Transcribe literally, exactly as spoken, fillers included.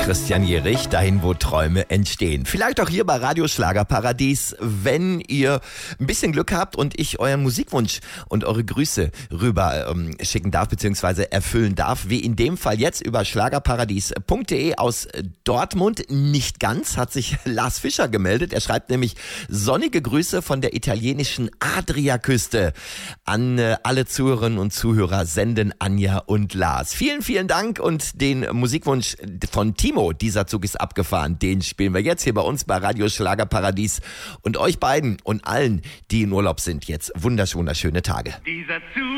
Christian Jerich, dahin, wo Träume entstehen. Vielleicht auch hier bei Radio Schlagerparadies, wenn ihr ein bisschen Glück habt und ich euren Musikwunsch und eure Grüße rüber ähm, schicken darf, beziehungsweise erfüllen darf, wie in dem Fall jetzt über schlagerparadies punkt de aus Dortmund. Nicht ganz, hat sich Lars Fischer gemeldet. Er schreibt nämlich sonnige Grüße von der italienischen Adriaküste an äh, alle Zuhörerinnen und Zuhörer, senden Anja und Lars. Vielen, vielen Dank und den Musikwunsch von Timo, dieser Zug ist abgefahren, den spielen wir jetzt hier bei uns bei Radio Schlagerparadies und euch beiden und allen, die in Urlaub sind, jetzt wundersch- wunderschöne Tage. Dieser Zug